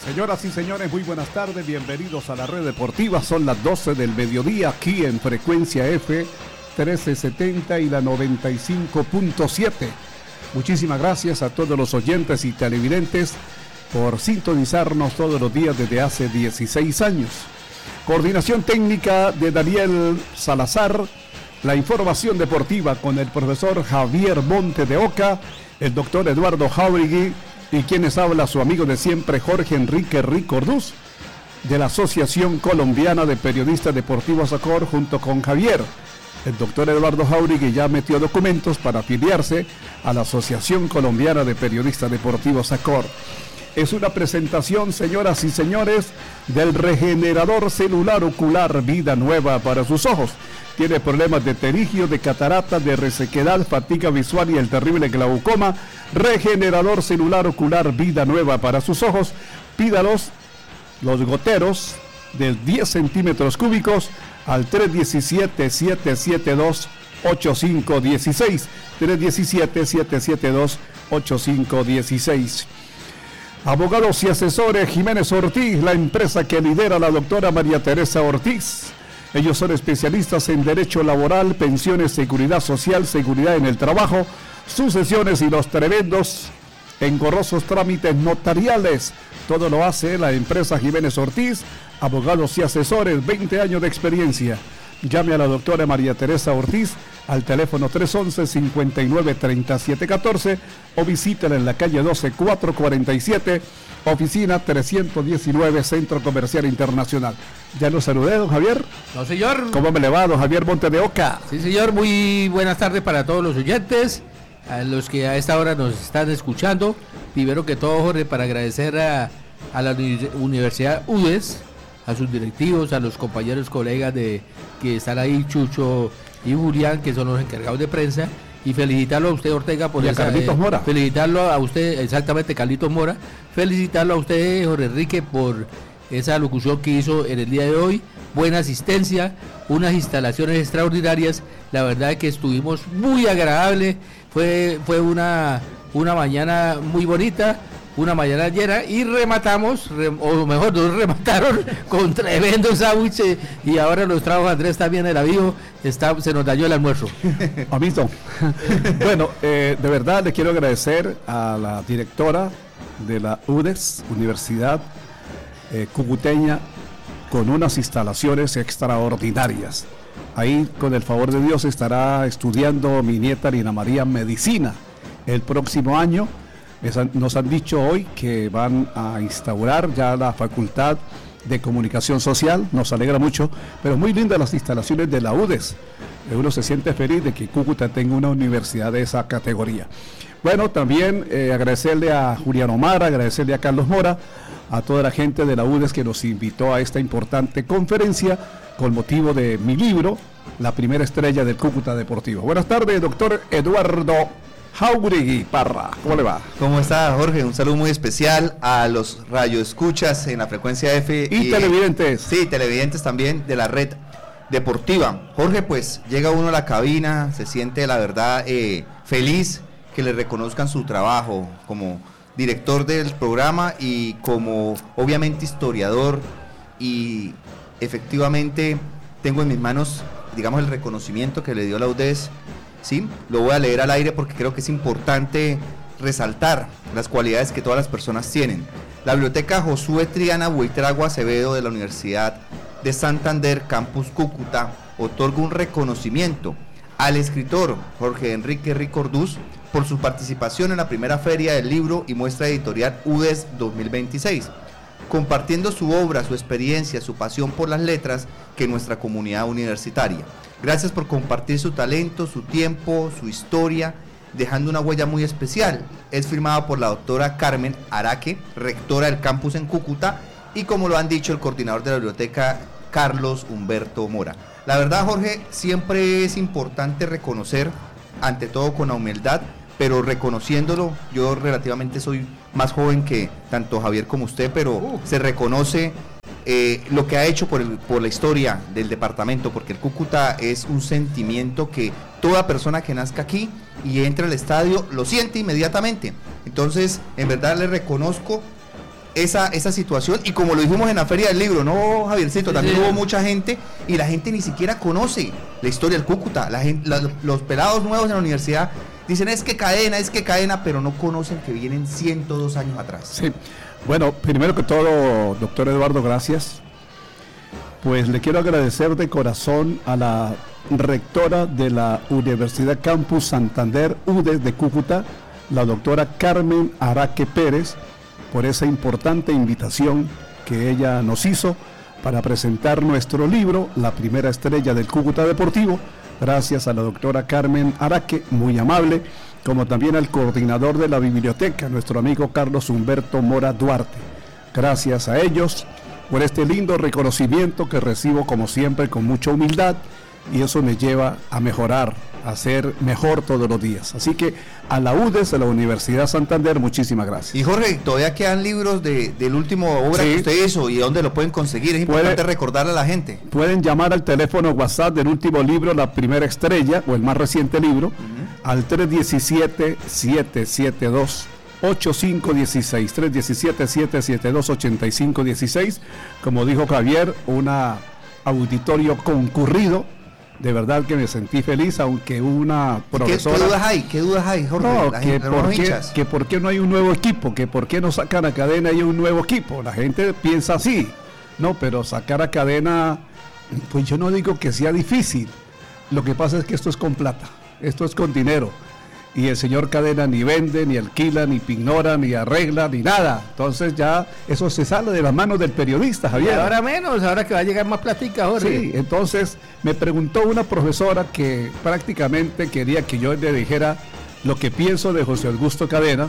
Señoras y señores, muy buenas tardes, bienvenidos a la Red Deportiva. Son las 12 del mediodía aquí en Frecuencia F 1370 y la 95.7. Muchísimas gracias a todos los oyentes y televidentes por sintonizarnos todos los días desde hace 16 años. Coordinación técnica de Daniel Salazar, la información deportiva con el profesor Javier Monte de Oca, el doctor Eduardo Jauregui y quienes habla su amigo de siempre Jorge Enrique Ricordús, de la Asociación Colombiana de Periodistas Deportivos ACOR, junto con Javier. El doctor Eduardo Jauregui ya metió documentos para afiliarse a la Asociación Colombiana de Periodistas Deportivos ACOR. Es una presentación, señoras y señores, del regenerador celular ocular Vida Nueva para sus ojos. Tiene problemas de pterigio, de catarata, de resequedad, fatiga visual y el terrible glaucoma. Regenerador celular ocular Vida Nueva para sus ojos. Pídalos, los goteros de 10 centímetros cúbicos al 317-772-8516. 317-772-8516. Abogados y asesores Jiménez Ortiz, la empresa que lidera la doctora María Teresa Ortiz. Ellos son especialistas en derecho laboral, pensiones, seguridad social, seguridad en el trabajo, sucesiones y los tremendos engorrosos trámites notariales. Todo lo hace la empresa Jiménez Ortiz, abogados y asesores, 20 años de experiencia. Llame a la doctora María Teresa Ortiz al teléfono 311-593714 o visítela en la calle 12447, oficina 319, Centro Comercial Internacional. Ya lo saludé, don Javier. No, señor. ¿Cómo me le va, don Javier Monte de Oca? Sí, señor, muy buenas tardes para todos los oyentes, a los que a esta hora nos están escuchando. Primero que todo, Jorge, para agradecer a la Universidad UDES, a sus directivos, a los compañeros, colegas que están ahí, Chucho y Julián, que son los encargados de prensa, y felicitarlo a usted, Ortega, por esa... Carlitos Mora. Felicitarlo a usted, exactamente, Carlitos Mora, felicitarlo a usted, Jorge Enrique, por esa locución que hizo en el día de hoy, buena asistencia, unas instalaciones extraordinarias, la verdad es que estuvimos muy agradable, fue una mañana muy bonita, una mañana llena, y rematamos, o mejor, nos remataron con tremendo sándwich, y ahora los tragos Andrés también el avivo, se nos dañó el almuerzo. Amito. Bueno, de verdad le quiero agradecer a la directora de la UDES, Universidad Cucuteña, con unas instalaciones extraordinarias. Ahí, con el favor de Dios, estará estudiando mi nieta Lina María medicina el próximo año. Nos han dicho hoy que van a instaurar ya la Facultad de Comunicación Social, nos alegra mucho, pero muy lindas las instalaciones de la UDES. Uno se siente feliz de que Cúcuta tenga una universidad de esa categoría. Bueno, también agradecerle a Julián Omar, agradecerle a Carlos Mora, a toda la gente de la UDES que nos invitó a esta importante conferencia con motivo de mi libro, La Primera Estrella del Cúcuta Deportivo. Buenas tardes, doctor Eduardo Jauregui Parra, ¿cómo le va? ¿Cómo está, Jorge? Un saludo muy especial a los radioescuchas en la Frecuencia F. Y televidentes. Sí, televidentes también de la Red Deportiva. Jorge, pues llega uno a la cabina, se siente la verdad feliz que le reconozcan su trabajo como director del programa y como obviamente historiador, y efectivamente tengo en mis manos, digamos, el reconocimiento que le dio la UDES. Sí, lo voy a leer al aire porque creo que es importante resaltar las cualidades que todas las personas tienen. La Biblioteca Josué Triana Buitrago Acevedo de la Universidad de Santander, Campus Cúcuta, otorga un reconocimiento al escritor Jorge Enrique Ricordús por su participación en la primera feria del libro y muestra editorial UDES 2026, compartiendo su obra, su experiencia, su pasión por las letras que nuestra comunidad universitaria. Gracias por compartir su talento, su tiempo, su historia, dejando una huella muy especial. Es firmada por la doctora Carmen Araque, rectora del campus en Cúcuta, y como lo han dicho el coordinador de la biblioteca, Carlos Humberto Mora. La verdad, Jorge, siempre es importante reconocer, ante todo con la humildad, pero reconociéndolo, yo relativamente soy más joven que tanto Javier como usted, pero se reconoce lo que ha hecho por la historia del departamento, porque el Cúcuta es un sentimiento que toda persona que nazca aquí y entra al estadio lo siente inmediatamente. Entonces, en verdad le reconozco esa situación, y como lo dijimos en la Feria del Libro, ¿no, Javiercito? También hubo mucha gente, y la gente ni siquiera conoce la historia del Cúcuta. Los pelados nuevos en la universidad dicen es que cadena, pero no conocen que vienen 102 años atrás. Sí, bueno, primero que todo, doctor Eduardo, gracias. Pues le quiero agradecer de corazón a la rectora de la Universidad Campus Santander, UDES de Cúcuta, la doctora Carmen Araque Pérez, por esa importante invitación que ella nos hizo para presentar nuestro libro, La Primera Estrella del Cúcuta Deportivo. Gracias a la doctora Carmen Araque, muy amable, como también al coordinador de la biblioteca, nuestro amigo Carlos Humberto Mora Duarte. Gracias a ellos por este lindo reconocimiento que recibo como siempre con mucha humildad, y eso me lleva a mejorar, a ser mejor todos los días. Así que a la UDES, a la Universidad Santander, muchísimas gracias. Y Jorge, todavía quedan libros del último obra que usted hizo, y dónde lo pueden conseguir. Es importante recordarle a la gente. Pueden llamar al teléfono WhatsApp del último libro, La Primera Estrella, o el más reciente libro, al 317-772-8516, 317-772-8516. Como dijo Javier, un auditorio concurrido. De verdad que me sentí feliz, aunque una profesora... ¿Qué dudas hay, Jorge? No, que por qué no hay un nuevo equipo, que por qué no sacan a Cadena y un nuevo equipo. La gente piensa así, no, pero sacar a Cadena, pues yo no digo que sea difícil. Lo que pasa es que esto es con plata, esto es con dinero. Y el señor Cadena ni vende, ni alquila, ni ignora, ni arregla, ni nada. Entonces ya eso se sale de las manos del periodista, Javier. Y ahora menos, ahora que va a llegar más platica, Jorge. Sí, entonces me preguntó una profesora que prácticamente quería que yo le dijera lo que pienso de José Augusto Cadena.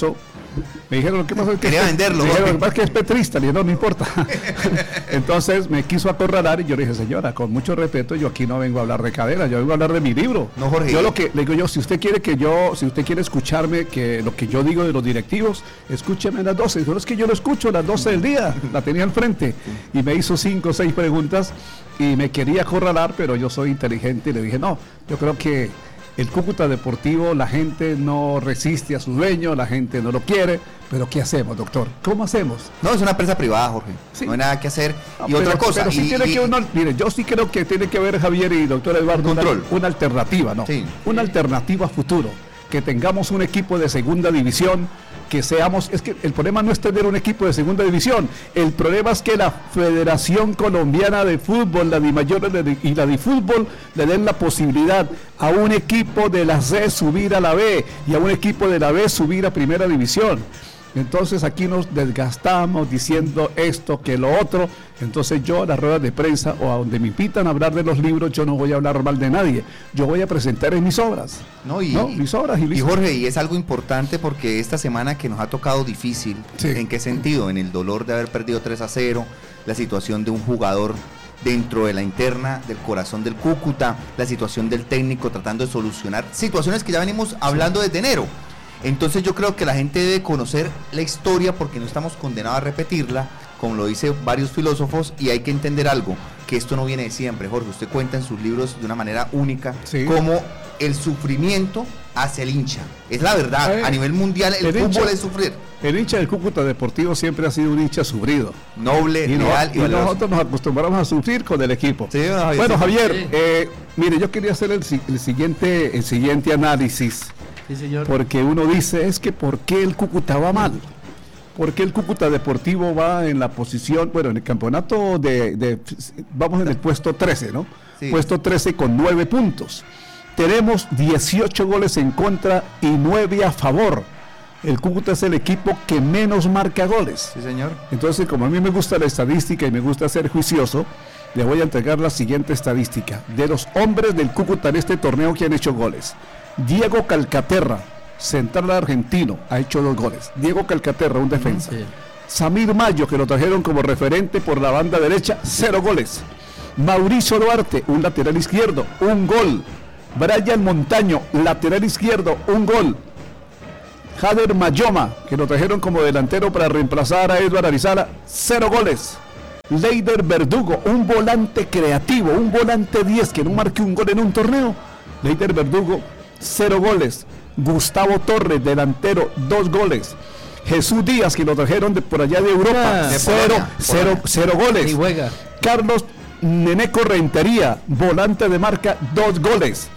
Me dijeron lo que pasa es que... Quería venderlo. Me dijeron, lo que pasa es que es petrista, y no importa. Entonces me quiso acorralar y yo le dije, señora, con mucho respeto, yo aquí no vengo a hablar de Cadena, yo vengo a hablar de mi libro. No, Jorge. Yo lo que le digo yo, si usted quiere escucharme que lo que yo digo de los directivos, escúcheme a las 12. Pero es que yo lo escucho a las 12 del día, la tenía al frente. Y me hizo 5 o 6 preguntas y me quería acorralar, pero yo soy inteligente y le dije, no, yo creo que el Cúcuta Deportivo, la gente no resiste a su dueño, la gente no lo quiere, pero ¿qué hacemos, doctor? ¿Cómo hacemos? No, es una empresa privada, Jorge, sí. No hay nada que hacer. No, y otra cosa... Pero sí tiene que uno, mire, yo sí creo que tiene que haber, Javier y doctor Eduardo, una alternativa, ¿no? Sí. Una alternativa a futuro, que tengamos un equipo de segunda división, que seamos, es que el problema no es tener un equipo de segunda división, el problema es que la Federación Colombiana de Fútbol, la DIMAYOR y la DIFútbol le den la posibilidad a un equipo de la C subir a la B y a un equipo de la B subir a primera división. Entonces aquí nos desgastamos diciendo esto, que lo otro. Entonces yo a las ruedas de prensa o a donde me invitan a hablar de los libros, yo no voy a hablar mal de nadie. Yo voy a presentar en mis obras. Mis obras y listo. Y Jorge, y es algo importante porque esta semana que nos ha tocado difícil, sí. ¿En qué sentido? En el dolor de haber perdido 3-0, la situación de un jugador dentro de la interna del corazón del Cúcuta, la situación del técnico tratando de solucionar situaciones que ya venimos hablando desde enero. Entonces yo creo que la gente debe conocer la historia porque no estamos condenados a repetirla, como lo dicen varios filósofos, y hay que entender algo, que esto no viene de siempre, Jorge. Usted cuenta en sus libros de una manera única, sí, como el sufrimiento hacia el hincha. Es la verdad, a nivel mundial el fútbol es sufrir. El hincha del Cúcuta Deportivo siempre ha sido un hincha sufrido. Noble, leal y nosotros nos acostumbramos a sufrir con el equipo. Sí, bueno, Javier, sí. Mire, yo quería hacer el siguiente análisis. Sí, señor. Porque uno dice, es que ¿por qué el Cúcuta va mal? ¿Por qué el Cúcuta Deportivo va en la posición, bueno, en el campeonato vamos en el puesto 13, ¿no? Sí. Puesto 13 con 9 puntos. Tenemos 18 goles en contra y 9 a favor. El Cúcuta es el equipo que menos marca goles. Sí, señor. Entonces, como a mí me gusta la estadística y me gusta ser juicioso, le voy a entregar la siguiente estadística. De los hombres del Cúcuta en este torneo que han hecho goles, Diego Calcaterra, central argentino, ha hecho 2 goles. Diego Calcaterra, un defensa. Sí. Samir Mayo, que lo trajeron como referente por la banda derecha, 0 goles. Mauricio Duarte, un lateral izquierdo, 1 gol. Brian Montaño, lateral izquierdo, 1 gol. Jader Mayoma, que lo trajeron como delantero para reemplazar a Eduardo Arizala, 0 goles. Leider Verdugo, un volante creativo, un volante 10 que no marque un gol en un torneo. Leider Verdugo, 0 goles. Gustavo Torres, delantero, 2 goles. Jesús Díaz, que lo trajeron por allá de Europa, de cero goles. Y juega. Carlos Neneco Rentería, volante de marca, 2 goles.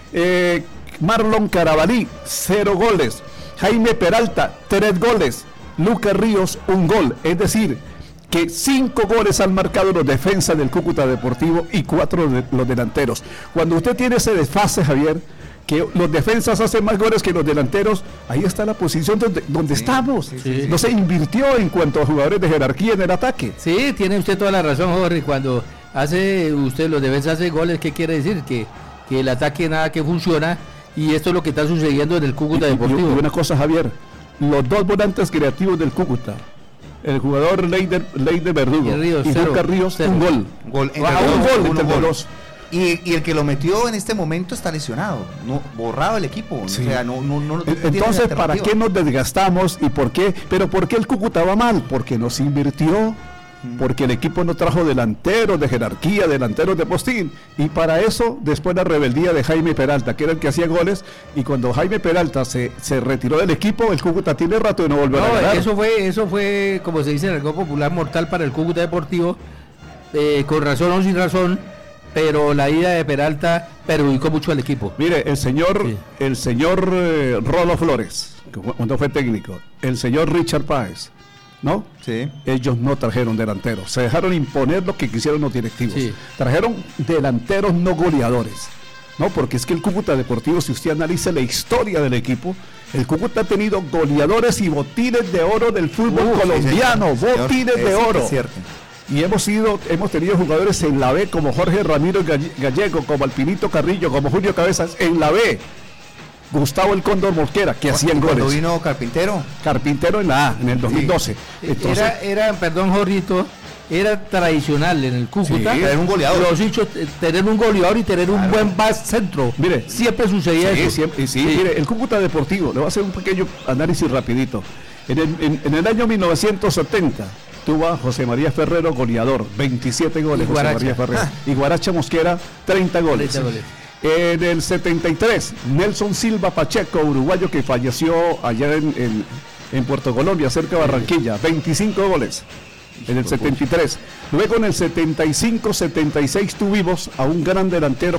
Marlon Carabalí, 0 goles. Jaime Peralta, 3 goles. Lucas Ríos, 1 gol. Es decir, que 5 goles han marcado los defensas del Cúcuta Deportivo y 4 los delanteros. Cuando usted tiene ese desfase, Javier, que los defensas hacen más goles que los delanteros, ahí está la posición donde estamos. Sí. No se invirtió en cuanto a jugadores de jerarquía en el ataque. Sí, tiene usted toda la razón, Jorge. Cuando hace usted los defensas hacen goles, ¿qué quiere decir? Que el ataque nada que funciona, y esto es lo que está sucediendo en el Cúcuta Deportivo. Y una cosa, Javier, los 2 volantes creativos del Cúcuta, el jugador Leider Verdugo y Lucas Ríos, 1 gol. Un gol entre los dos. Y el que lo metió en este momento está lesionado, no borrado el equipo. Sí. O sea, no Entonces, ¿para qué nos desgastamos y por qué? Pero ¿por qué el Cúcuta va mal? Porque no se invirtió, porque el equipo no trajo delanteros de jerarquía, delanteros de postín, y para eso después la rebeldía de Jaime Peralta, que era el que hacía goles, y cuando Jaime Peralta se retiró del equipo, el Cúcuta tiene rato de no volver a ganar. Eso fue, como se dice en el juego popular, mortal para el Cúcuta Deportivo, con razón o sin razón, pero la ida de Peralta perjudicó mucho al equipo. Mire, el señor Rolo Flores, cuando fue técnico, el señor Richard Páez, ¿no? Sí. Ellos no trajeron delanteros, se dejaron imponer lo que quisieron los directivos. Sí. Trajeron delanteros no goleadores, ¿no? Porque es que el Cúcuta Deportivo, si usted analiza la historia del equipo, el Cúcuta ha tenido goleadores y botines de oro del fútbol colombiano, sí, botines de oro. Es cierto. Y hemos tenido jugadores en la B como Jorge Ramiro Gallego, como Alpinito Carrillo, como Julio Cabezas en la B. Gustavo el Cóndor Mosquera, que hacían goles. Cuando vino Carpintero en la A, en el 2012. Sí. Entonces, Perdón, Jorrito, era tradicional en el Cúcuta tener un goleador. Los hinchos, tener un goleador y tener un buen base centro. Mire, siempre sucedía eso. Mire, el Cúcuta Deportivo, le voy a hacer un pequeño análisis rapidito. En el año 1970 tuvo a José María Ferrero goleador, 27 goles, José María Ferrero. Y Guaracha Mosquera, 30 goles. 30 goles. En el 73, Nelson Silva Pacheco, uruguayo que falleció allá en Puerto Colombia, cerca de Barranquilla, 25 goles. En el 73. Luego en el 75-76 tuvimos a un gran delantero,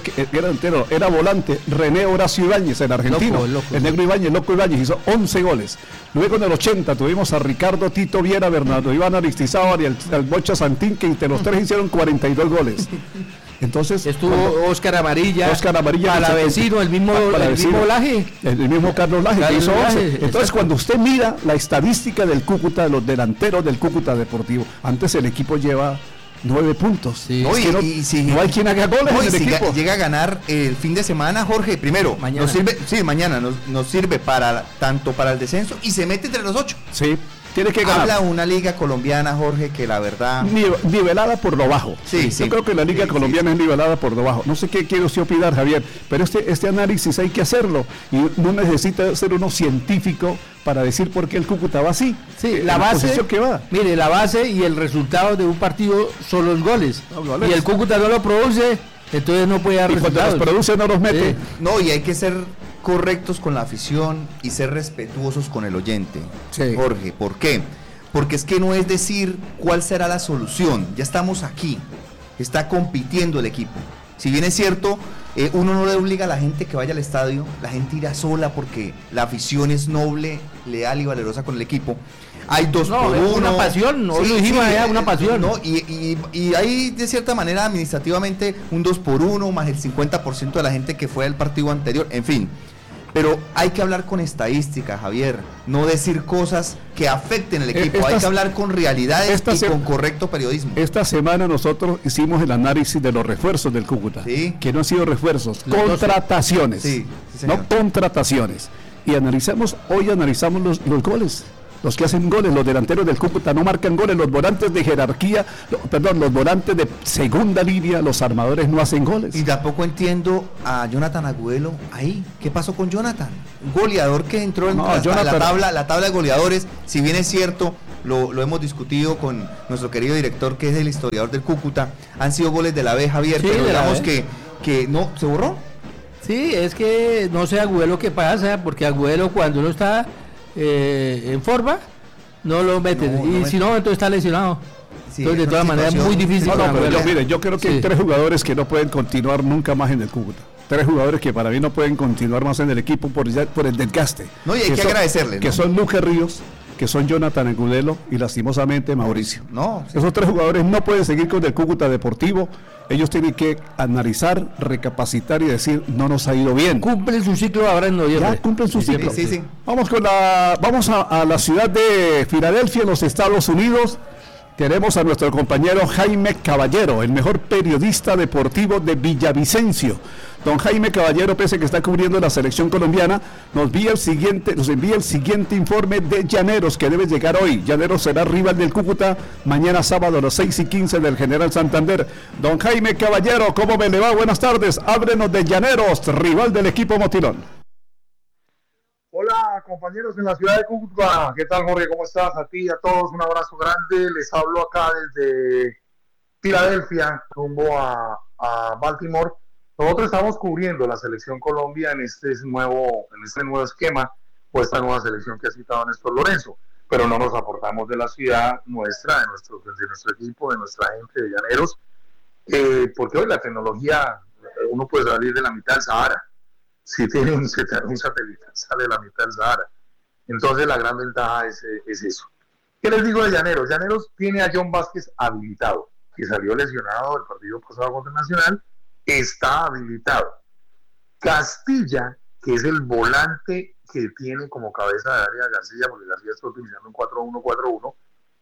era volante, René Horacio Ibáñez, el argentino. Loco. El negro Ibáñez, Loco Ibáñez, hizo 11 goles. Luego en el 80 tuvimos a Ricardo Tito Viera, Bernardo Iván Aristizábal y el Bocha Santín, que entre los tres hicieron 42 goles. Entonces estuvo Óscar Amarilla, Palavecino, el mismo Laje. El mismo Carlos Laje, que hizo 11. Entonces, cuando usted mira la estadística del Cúcuta, de los delanteros del Cúcuta Deportivo, antes el equipo lleva 9 puntos. Sí. No, no hay quien haga goles en el equipo. Llega a ganar el fin de semana, Jorge, primero, mañana nos sirve tanto para el descenso y se mete entre los 8. Sí. Tiene que ganar. Habla una liga colombiana, Jorge, que la verdad... Nivelada por lo bajo. Yo creo que la liga colombiana es nivelada por lo bajo. No sé qué quiere usted opinar, Javier, pero este análisis hay que hacerlo. Y no necesita ser uno científico para decir por qué el Cúcuta va así. Sí, la base que va. Mire, la base y el resultado de un partido son los goles. Y el Cúcuta no lo produce, entonces no puede dar resultados. Y cuando los produce no los mete. Sí. No, y hay que ser correctos con la afición y ser respetuosos con el oyente. Sí. Jorge, ¿por qué? Porque es que no es decir cuál será la solución. Ya estamos aquí, está compitiendo el equipo. Si bien es cierto, uno no le obliga a la gente que vaya al estadio, la gente irá sola porque la afición es noble, leal y valerosa con el equipo. Hay 2 por 1. Una pasión, no lo dijimos allá, una pasión. No, y hay de cierta manera administrativamente un 2 por 1 más el 50% de la gente que fue al partido anterior, en fin. Pero hay que hablar con estadísticas, Javier, no decir cosas que afecten el equipo, hay que hablar con realidades y con correcto periodismo. Esta semana nosotros hicimos el análisis de los refuerzos del Cúcuta, que no han sido refuerzos, contrataciones, no contrataciones. Y hoy analizamos los goles. Los que hacen goles, los delanteros del Cúcuta no marcan goles, los volantes de jerarquía, los volantes de segunda línea, los armadores no hacen goles. Y tampoco entiendo a Jonathan Agudelo ahí. ¿Qué pasó con Jonathan? Un goleador que entró en la tabla de goleadores, si bien es cierto, lo hemos discutido con nuestro querido director, que es el historiador del Cúcuta, han sido goles de la B, Javier, pero digamos que no, ¿se borró? Sí, es que no sé Agudelo qué pasa, porque Agudelo cuando no está en forma, no lo meten. No, y no si no, entonces está lesionado. Sí, entonces, de es todas una maneras, situación- muy difícil. No, para pero Angulo. yo creo que hay 3 jugadores que no pueden continuar nunca más en el Cúcuta. 3 jugadores que para mí no pueden continuar más en el equipo por el desgaste. No, y hay que agradecerles, Que ¿no? son Luque Ríos, que son Jonathan Agudelo y lastimosamente Mauricio. No, sí. Esos 3 jugadores no pueden seguir con el Cúcuta Deportivo. Ellos tienen que analizar, recapacitar y decir, no nos ha ido bien. Cumplen su ciclo ahora en noviembre. Ya cumplen su ciclo. Sí. Vamos a la ciudad de Filadelfia, en los Estados Unidos. Tenemos a nuestro compañero Jaime Caballero, el mejor periodista deportivo de Villavicencio. Don Jaime Caballero, pese a que está cubriendo la selección colombiana, nos envía el siguiente informe de Llaneros, que debe llegar hoy. Llaneros será rival del Cúcuta mañana sábado a las 6:15 del General Santander. Don Jaime Caballero, ¿cómo me le va? Buenas tardes. Háblenos de Llaneros, rival del equipo Motilón. Hola compañeros en la ciudad de Cúcuta, ¿qué tal Jorge? ¿Cómo estás? A ti y a todos un abrazo grande, les hablo acá desde Filadelfia, rumbo a Baltimore. Nosotros estamos cubriendo la selección Colombia en este nuevo esquema, o esta nueva selección que ha citado Néstor Lorenzo, pero no nos aportamos de la ciudad nuestra, de nuestro equipo, de nuestra gente de Llaneros, porque hoy la tecnología, uno puede salir de la mitad del Sahara. Si tiene un satélite, sale de la mitad del Sahara. Entonces la gran ventaja es eso. ¿Qué les digo de Llaneros? Llaneros tiene a John Vázquez habilitado, que salió lesionado del partido pasado contra Nacional, está habilitado. Castilla, que es el volante que tiene como cabeza de área García, porque García está utilizando un 4-1-4-1,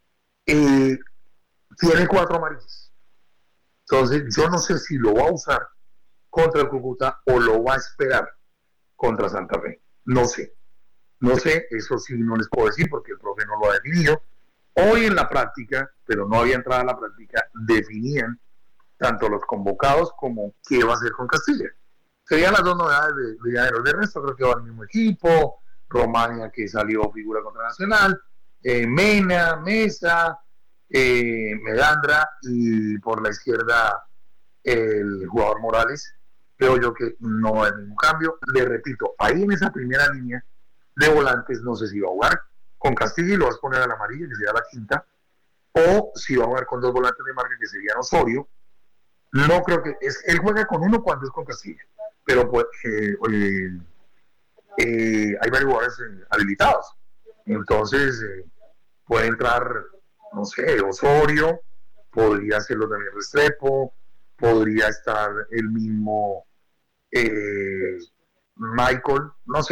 tiene 4 amarillas. Entonces yo no sé si lo va a usar contra el Cúcuta o lo va a esperar contra Santa Fe. No sé, eso sí no les puedo decir porque el profe no lo ha definido. Hoy en la práctica, pero no había entrado en la práctica, definían tanto los convocados como qué va a hacer con Castilla. Serían las 2 novedades de Llaneros. De resto creo que va al mismo equipo, Romania que salió figura contra Nacional, Mena, Mesa, Medandra y por la izquierda el jugador Morales. Creo yo que no hay ningún cambio. Le repito, ahí en esa primera línea de volantes no sé si va a jugar con Castilla y lo vas a poner a la amarilla, que sería la quinta, o si va a jugar con 2 volantes de marca, que serían Osorio. No creo que él juega con uno cuando es con Castilla, pero pues hay varios jugadores habilitados. Entonces puede entrar, no sé, Osorio, podría hacerlo también Restrepo, podría estar el mismo Michael,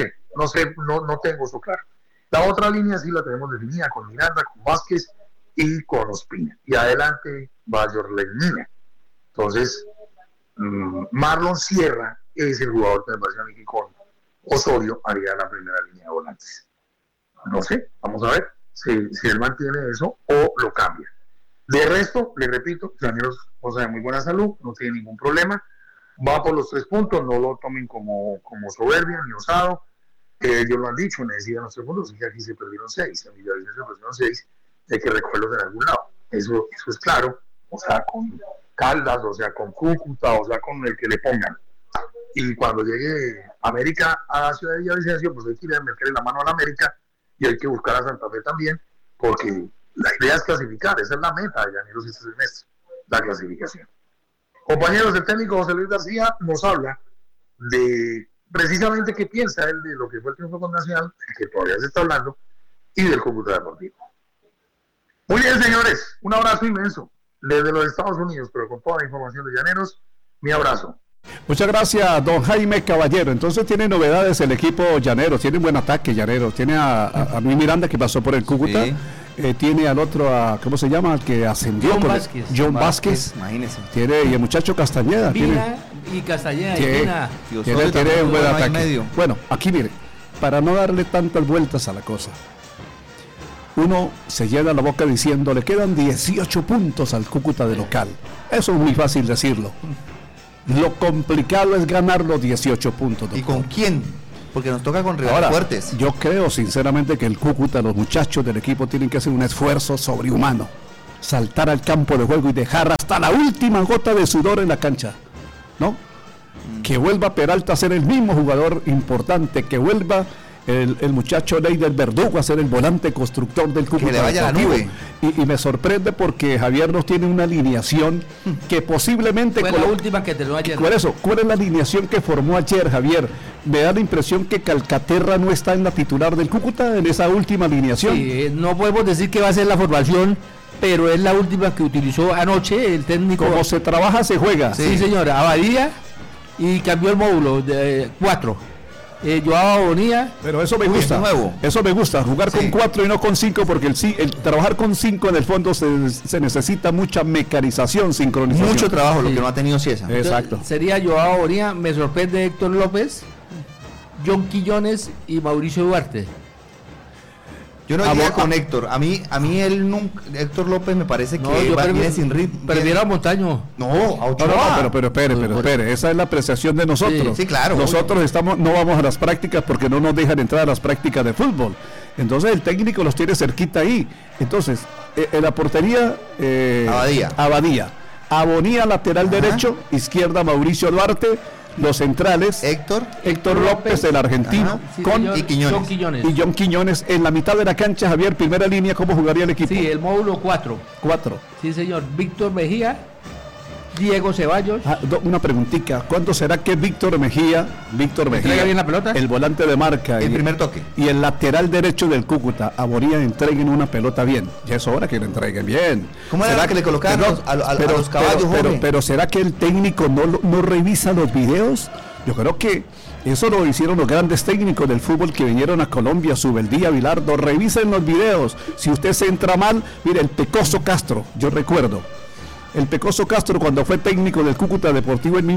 no tengo eso claro. La otra línea sí la tenemos definida con Miranda, con Vázquez y con Ospina. Y adelante va Jorley Mina. Entonces, Marlon Sierra es el jugador que me parece a mí que con Osorio haría la primera línea de volantes. No sé, vamos a ver si él mantiene eso o lo cambia. De resto, le repito, Llaneros goza de muy buena salud, no tiene ningún problema, va por los 3 puntos, no lo tomen como soberbia ni osado. Ellos lo han dicho, necesitan los 3 puntos, y que aquí se perdieron 6, en Villavicencio se perdieron 6, hay que recogerlos en algún lado. Eso es claro, o sea, con Caldas, o sea, con Cúcuta, o sea, con el que le pongan. Y cuando llegue América a la ciudad de Villavicencio, pues hay que ir a meterle la mano a la América y hay que buscar a Santa Fe también, porque la idea es clasificar, esa es la meta de Llaneros este semestre, la clasificación. Compañeros, el técnico José Luis García nos habla de precisamente qué piensa él de lo que fue el triunfo con Nacional, que todavía se está hablando, y del Cúcuta Deportivo. Muy bien, señores, un abrazo inmenso desde los Estados Unidos, pero con toda la información de Llaneros, mi abrazo. Muchas gracias, don Jaime Caballero. Entonces tiene novedades el equipo Llaneros, tiene un buen ataque Llaneros, tiene a Luis Miranda que pasó por el Cúcuta, sí. Tiene al otro, ¿cómo se llama? Al que ascendió, John Vázquez, imagínese. Tiene, y el muchacho Castañeda. Vina y Castañeda. Tiene un buen ataque. Bueno, aquí mire, para no darle tantas vueltas a la cosa, uno se llena la boca diciendo, le quedan 18 puntos al Cúcuta de local. Eso es muy fácil decirlo. Lo complicado es ganar los 18 puntos. ¿Y con quién? Porque nos toca con rivales fuertes. Yo creo sinceramente que el Cúcuta, los muchachos del equipo tienen que hacer un esfuerzo sobrehumano, saltar al campo de juego y dejar hasta la última gota de sudor en la cancha, ¿no? Que vuelva Peralta a ser el mismo jugador importante, que vuelva el muchacho Leider Verdugo a ser el volante constructor del Cúcuta. Que le vaya a la nube. Y me sorprende porque Javier nos tiene una alineación que posiblemente... Fue la última que terminó ayer. Por eso, ¿cuál es la alineación que formó ayer, Javier? Me da la impresión que Calcaterra no está en la titular del Cúcuta en esa última alineación. Sí, no podemos decir que va a ser la formación, pero es la última que utilizó anoche el técnico. Como se trabaja, se juega. Sí, señora, Abadía, y cambió el módulo de 4. Joao Bonilla. Pero eso me gusta. Nuevo. Eso me gusta, jugar con 4 y no con 5, porque el trabajar con 5 en el fondo se necesita mucha mecanización, sincronización. Mucho trabajo, lo que no ha tenido Ciesa. Exacto. Sería Joao Bonilla, me sorprende Héctor López, John Quillones y Mauricio Duarte. Yo no iría con Héctor. A mí él nunca, Héctor López me parece que viene sin ritmo. Prefiero a Montaño. No, a Ochoa. Pero espere, esa es la apreciación de nosotros. Sí, claro. Nosotros no vamos a las prácticas porque no nos dejan entrar a las prácticas de fútbol. Entonces el técnico los tiene cerquita ahí. Entonces, en la portería, Abadía. Abonía lateral derecho, izquierda Mauricio Duarte. Los centrales, Héctor López, el argentino, sí, y Quiñones. Y John Quiñones. En la mitad de la cancha, Javier, primera línea, ¿cómo jugaría el equipo? Sí, el módulo 4. 4. Sí, señor. Víctor Mejía, Diego Ceballos. Una preguntita, ¿cuándo será que Víctor Mejía, ¿Entrega bien la pelota? el volante de marca, el primer toque, y el lateral derecho del Cúcuta, Abonía, entreguen una pelota bien? Ya es hora que lo entreguen bien. ¿Cómo era que le colocaron a los caballos? Pero ¿será que el técnico no revisa los videos? Yo creo que eso lo hicieron los grandes técnicos del fútbol que vinieron a Colombia, Subeldía, Bilardo. Revisen los videos. Si usted se entra mal, mire, el Pecoso Castro, yo recuerdo. El Pecoso Castro, cuando fue técnico del Cúcuta Deportivo en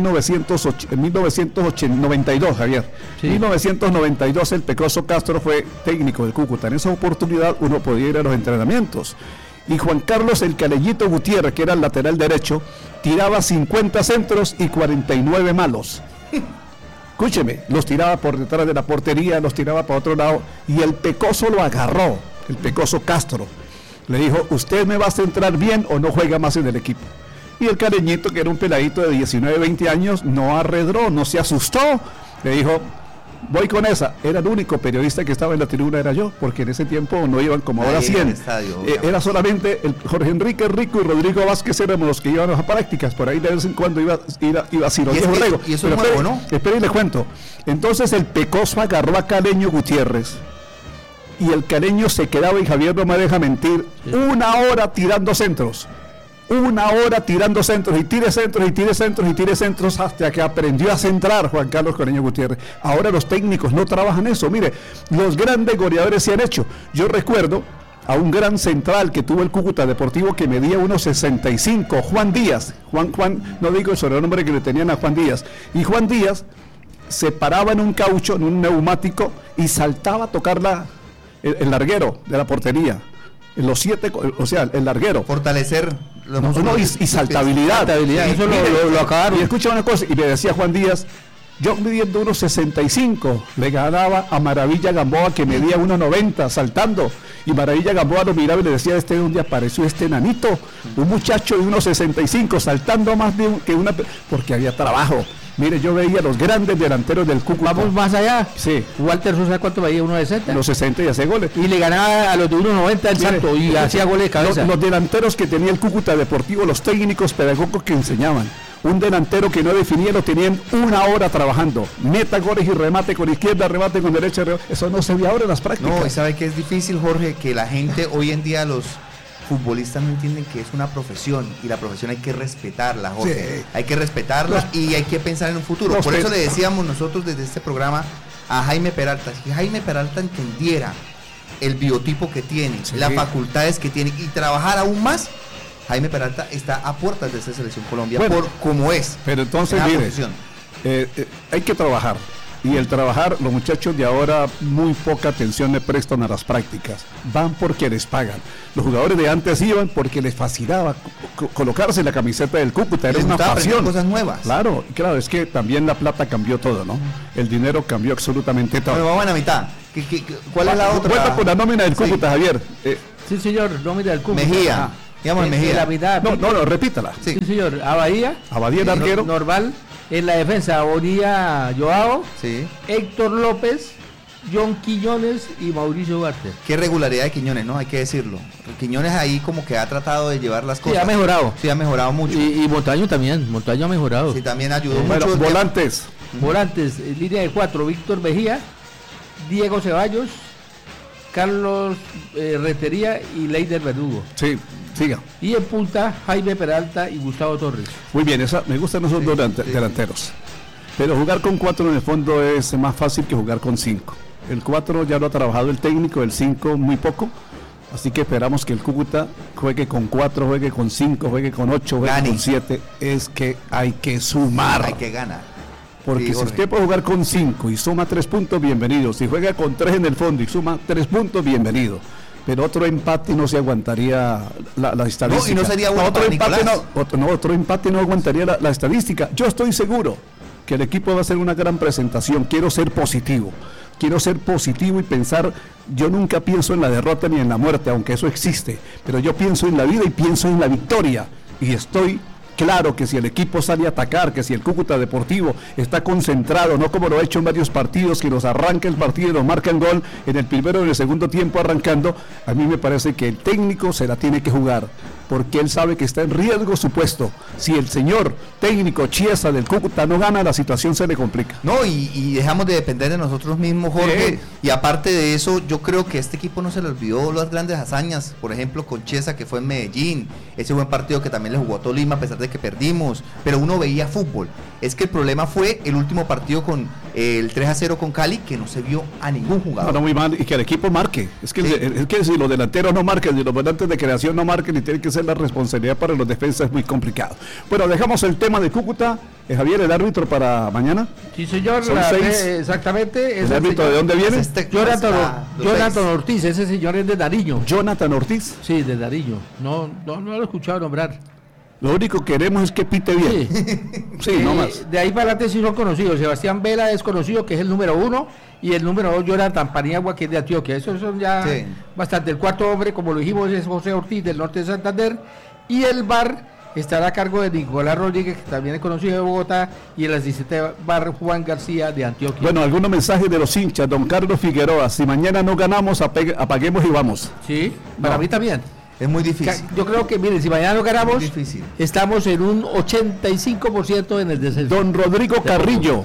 1992, Javier. Sí. 1992 el Pecoso Castro fue técnico del Cúcuta. En esa oportunidad uno podía ir a los entrenamientos. Y Juan Carlos el Calellito Gutiérrez, que era el lateral derecho, tiraba 50 centros y 49 malos. Escúcheme, los tiraba por detrás de la portería, los tiraba para otro lado, y el Pecoso lo agarró, el Pecoso Castro. Le dijo, ¿usted me va a centrar bien o no juega más en el equipo? Y el caleñito, que era un peladito de 19, 20 años, no arredró, no se asustó. Le dijo, voy con esa. Era el único periodista que estaba en la tribuna, era yo, porque en ese tiempo no iban como ahora 100. Era solamente el Jorge Enrique Rico y Rodrigo Vázquez éramos los que íbamos a prácticas. Por ahí de vez en cuando iba Ciro Diego Rego. Y eso es nuevo, ¿no? Espera y le cuento. Entonces el Pecoso agarró a Caleño Gutiérrez. Y el Caleño se quedaba, y Javier no me deja mentir, 1 hora tirando centros. 1 hora tirando centros, y tire centros, y tire centros, y tire centros, hasta que aprendió a centrar Juan Carlos Caleño Gutiérrez. Ahora los técnicos no trabajan eso. Mire, los grandes goleadores se han hecho. Yo recuerdo a un gran central que tuvo el Cúcuta Deportivo que medía 1.65, Juan Díaz. Juan, no digo el sobrenombre que le tenían a Juan Díaz. Y Juan Díaz se paraba en un caucho, en un neumático, y saltaba a tocar el larguero de la portería, en los 7, o sea, el larguero. Fortalecer y saltabilidad. Eso lo acabaron. Y escucha una cosa, y me decía Juan Díaz, yo midiendo 1.65, le ganaba a Maravilla Gamboa, que medía 1.90 saltando. Y Maravilla Gamboa lo miraba y le decía, ¿dónde apareció este nanito? Un muchacho de 1.65 saltando más que una... porque había trabajo. Mire, yo veía los grandes delanteros del Cúcuta. Vamos más allá. Sí. Walter Sosa, ¿cuánto veía? 1.60. Los 60 y hace goles. Y le ganaba a los de 1.90 el salto y hacía goles de cabeza. Los delanteros que tenía el Cúcuta Deportivo, los técnicos pedagógicos que enseñaban. Un delantero que no definía, lo tenían 1 hora trabajando. Meta, goles y remate con izquierda, remate con derecha. Eso no se ve ahora en las prácticas. No, y sabe que es difícil, Jorge, que la gente hoy en día, los futbolistas no entienden que es una profesión, y la profesión hay que respetarla, Jorge. Sí. Hay que respetarla y hay que pensar en un futuro. Por eso le decíamos nosotros desde este programa a Jaime Peralta, si Jaime Peralta entendiera el biotipo que tiene, las facultades que tiene, y trabajar aún más, Jaime Peralta está a puertas de esta selección Colombia, por como es. Pero entonces, mire, hay que trabajar. Y el trabajar, los muchachos de ahora muy poca atención le prestan a las prácticas. Van porque les pagan. Los jugadores de antes iban porque les fascinaba colocarse la camiseta del Cúcuta. Era una pasión. Cosas nuevas. Claro, es que también la plata cambió todo, ¿no? El dinero cambió absolutamente todo. Bueno, vamos a la mitad. ¿Cuál es la otra? Vuelta con la nómina del Cúcuta, Javier. Sí, señor, nómina del Cúcuta. Mejía. Digamos Mejía. La mitad. No, repítala. Sí, señor. Abadía el arquero. Normal. En la defensa, Bonilla Joao, sí. Héctor López, John Quiñones y Mauricio Duarte. Qué regularidad de Quiñones, ¿no? Hay que decirlo. Quiñones ahí como que ha tratado de llevar las cosas. Sí, ha mejorado. Sí, ha mejorado mucho. Y Montaño también, Montaño ha mejorado. Sí, también ayudó Bueno, mucho. volantes. Volantes, línea de 4, Víctor Mejía, Diego Ceballos, Carlos Rentería y Leider Verdugo. Sí, siga. Y en punta, Jaime Peralta y Gustavo Torres. Muy bien, me gustan esos dos delanteros. Pero jugar con 4 en el fondo es más fácil que jugar con 5. El 4 ya lo ha trabajado el técnico, el 5 muy poco. Así que esperamos que el Cúcuta juegue con 4, juegue con 5, juegue con 8, juegue con 7. Es que hay que sumar. Hay que ganar. Porque sí, si usted puede jugar con 5 y suma 3 puntos, bienvenido. Si juega con 3 en el fondo y suma 3 puntos, bienvenido. Pero otro empate no se aguantaría la estadística. No, y no sería bueno otro para empate Nicolás. otro empate no aguantaría la estadística. Yo estoy seguro que el equipo va a hacer una gran presentación. Quiero ser positivo y pensar, yo nunca pienso en la derrota ni en la muerte, aunque eso existe, pero yo pienso en la vida y pienso en la victoria, y estoy claro que si el equipo sale a atacar, que si el Cúcuta Deportivo está concentrado, no como lo ha hecho en varios partidos, que nos arranca el partido y nos marcan gol en el primero y en el segundo tiempo arrancando, a mí me parece que el técnico se la tiene que jugar, porque él sabe que está en riesgo su puesto. Si el señor técnico Chiesa del Cúcuta no gana, la situación se le complica. No, y dejamos de depender de nosotros mismos, Jorge. Sí. Y aparte de eso, yo creo que a este equipo no se le olvidó las grandes hazañas. Por ejemplo, con Chiesa, que fue en Medellín. Ese buen partido que también le jugó a Tolima, a pesar de que perdimos. Pero uno veía fútbol. Es que el problema fue el último partido con el 3-0 con Cali, que no se vio a ningún jugador. No, muy mal, y que el equipo marque. Es que, Sí. es que si los delanteros no marcan, si los volantes de creación no marquen, y tiene que ser la responsabilidad para los defensas, es muy complicado. Bueno, dejamos el tema de Cúcuta. Javier, el árbitro para mañana. Sí, señor, Son 6. Exactamente. ¿El árbitro de dónde viene? Jonathan Ortiz, ese señor es de Nariño. Jonathan Ortiz. Sí, de Nariño. No lo he escuchado nombrar. Lo único que queremos es que pite bien. Sí, Sí, no más. De ahí para adelante sí son conocidos. Sebastián Vela es conocido, que es el número 1, y el número 2, Jonathan Paniagua, que es de Antioquia. Esos son ya Sí. bastante. El cuarto hombre, como lo dijimos, es José Ortiz, del norte de Santander. Y el VAR estará a cargo de Nicolás Rodríguez, que también es conocido de Bogotá, y el asistente VAR Juan García, de Antioquia. Bueno, algunos mensajes de los hinchas. Don Carlos Figueroa, si mañana no ganamos, apaguemos y vamos. Sí, para No. mí también. Es muy difícil. Yo creo que, miren, si mañana no ganamos, Muy difícil. estamos en un 85% en el descenso. Don Rodrigo Carrillo,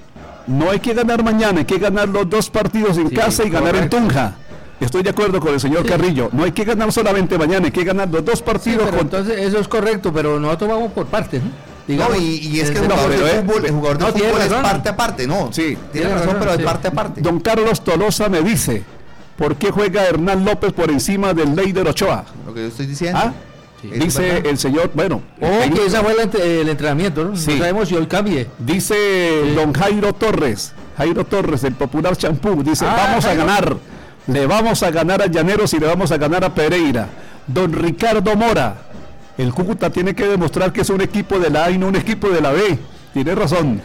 no hay que ganar mañana, hay que ganar los 2 partidos en Sí, casa y ganar correcto. en Tunja. Estoy de acuerdo con el señor Sí. Carrillo. No hay que ganar solamente mañana, hay que ganar los 2 Sí, partidos. pero entonces eso es correcto, pero nosotros vamos por partes, ¿no? No, y es que el No, jugador pero, de fútbol, el jugador de no, tiene fútbol es razón. parte a parte, ¿no? Sí. Tiene Tiene razón, razón, pero es sí. parte a parte. Don Carlos Tolosa me dice, ¿por qué juega Hernán López por encima del Leider Ochoa? Lo que yo estoy diciendo. ¿Ah? Sí, Dice ¿verdad? el señor, bueno, O que esa fue el entrenamiento, ¿no? Sí. No sabemos si hoy cambie. dice Sí. don Jairo Torres, el popular champú, dice, Ah, vamos a Jairo. ganar, le vamos a ganar a Llaneros y le vamos a ganar a Pereira. Don Ricardo Mora, el Cúcuta tiene que demostrar que es un equipo de la A y no un equipo de la B. Tiene razón,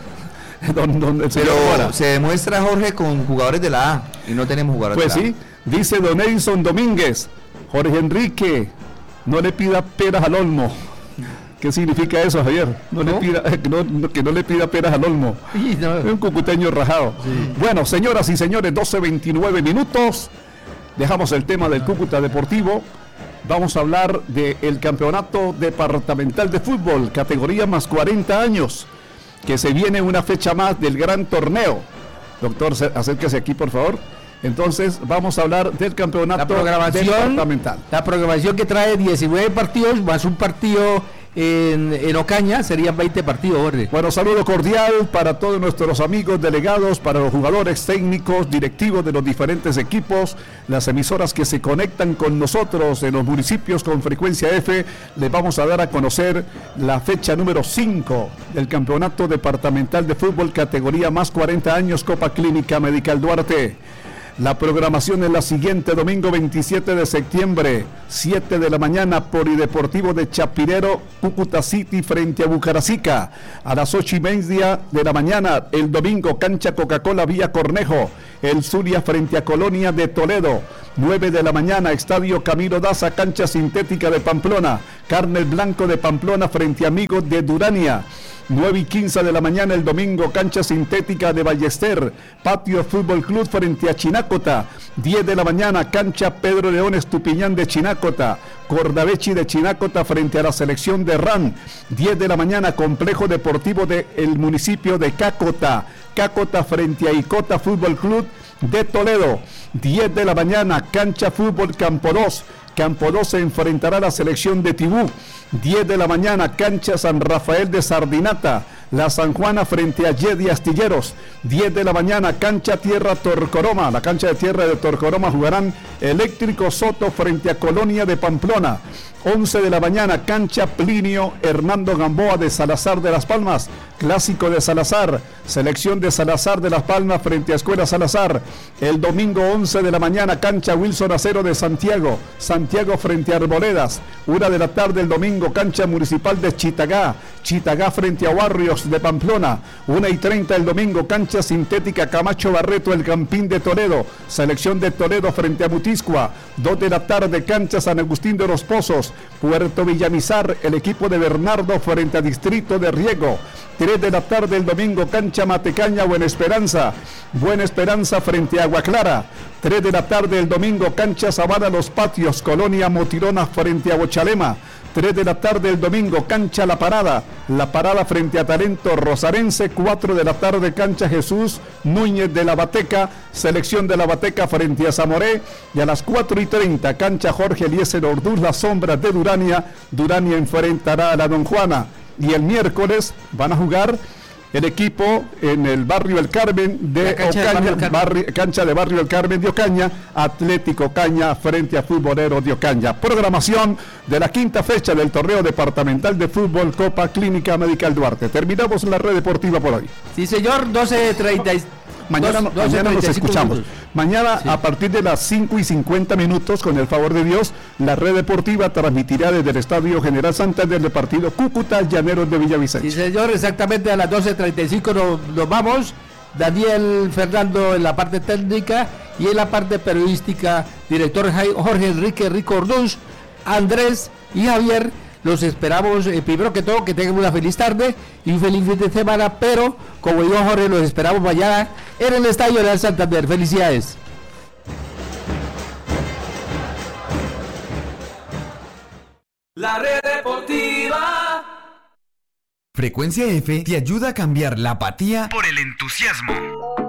el señor Mora. Pero se demuestra, Jorge, con jugadores de la A y no tenemos jugadores Pues de la sí, dice don Edison Domínguez, Jorge Enrique, no le pida peras al olmo. ¿Qué significa eso, Javier? No le ¿No? pida, que no le pida peras al olmo. Y no- Es un cucuteño rajado. Bueno, señoras y señores, 12:29 minutos. Dejamos el tema del Cúcuta Deportivo. Vamos a hablar del campeonato departamental de fútbol, categoría más 40 años, que se viene una fecha más del gran torneo. Doctor, acérquese aquí, por favor. Entonces, vamos a hablar del campeonato departamental. La programación que trae 19 partidos más un partido en Ocaña, serían 20 partidos, Jorge. Bueno, saludo cordial para todos nuestros amigos delegados, para los jugadores técnicos, directivos de los diferentes equipos, las emisoras que se conectan con nosotros en los municipios con frecuencia F. Les vamos a dar a conocer la fecha número 5 del campeonato departamental de fútbol, categoría más 40 años, Copa Clínica Medical Duarte. La programación es la siguiente: domingo 27 de septiembre, 7 de la mañana, Polideportivo de Chapinero, Cúcuta City frente a Bucaracica. A las 8:30 de la mañana, el domingo, cancha Coca-Cola Vía Cornejo, el Zulia frente a Colonia de Toledo. 9 de la mañana, Estadio Camilo Daza, cancha sintética de Pamplona, Carnes Blanco de Pamplona frente a Amigos de Durania. 9:15 de la mañana el domingo, cancha sintética de Ballester, Patio Fútbol Club frente a Chinácota. 10 de la mañana, cancha Pedro León Estupiñán de Chinácota, Cordavechi de Chinácota frente a la selección de RAN. 10 de la mañana, complejo deportivo del municipio de Cácota, Cácota frente a Icota Fútbol Club de Toledo. 10 de la mañana, cancha Fútbol Campo 2, Campo 2 se enfrentará a la selección de Tibú. 10 de la mañana, cancha San Rafael de Sardinata, la San Juana frente a Yedi Astilleros. 10 de la mañana, cancha Tierra Torcoroma, la cancha de tierra de Torcoroma jugarán Eléctrico Soto frente a Colonia de Pamplona. 11 de la mañana, cancha Plinio Hernando Gamboa de Salazar de Las Palmas, clásico de Salazar, selección de Salazar de Las Palmas frente a Escuela Salazar. El domingo 11 de la mañana, cancha Wilson Acero de Santiago, Santiago frente a Arboledas. 1 de la tarde el domingo, cancha municipal de Chitagá, Chitagá frente a Barrios de Pamplona. 1:30 el domingo, cancha sintética Camacho Barreto, el Campín de Toledo, selección de Toledo frente a Mutiscua. 2 de la tarde, cancha San Agustín de los Pozos, Puerto Villamizar, el equipo de Bernardo frente a Distrito de Riego. 3 de la tarde el domingo, cancha Matecaña Buena Esperanza frente a Agua Clara. 3 de la tarde el domingo, cancha Sabana Los Patios, Colonia Motirona frente a Bochalema. 3 de la tarde el domingo, cancha La Parada frente a Talento Rosarense. 4 de la tarde, cancha Jesús Núñez de la Bateca, selección de la Bateca frente a Zamoré. Y a las 4:30, cancha Jorge Eliezer Orduz, las sombras de Durania enfrentará a la Don Juana. Y el miércoles van a jugar el equipo en el Barrio El Carmen de Ocaña, cancha de Barrio El Carmen de Ocaña, Atlético Ocaña frente a Futbolero de Ocaña. Programación de la quinta fecha del torneo departamental de fútbol Copa Clínica Medical Duarte. Terminamos la red deportiva por hoy. Sí, señor, 12:30. Mañana nos escuchamos. Minutos. Mañana sí, a partir de las 5:50, con el favor de Dios, la red deportiva transmitirá desde el Estadio General Santander del partido Cúcuta Llaneros de Villavicencio. Sí, señor, exactamente a las 12:35 nos vamos. Daniel Fernando en la parte técnica y en la parte periodística, director Jorge Enrique Rico Orduz, Andrés y Javier. Los esperamos, primero que todo, que tengan una feliz tarde y un feliz fin de semana, pero, como dijo Jorge, los esperamos mañana en el Estadio Real Santander. Felicidades. La red deportiva. Frecuencia F te ayuda a cambiar la apatía por el entusiasmo.